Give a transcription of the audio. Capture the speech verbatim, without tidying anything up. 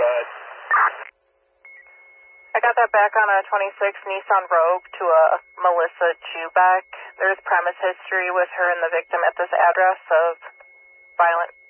ahead. I got that back on a twenty-six Nissan Rogue to a Melissa Juback. There's premise history with her and the victim at this address of violent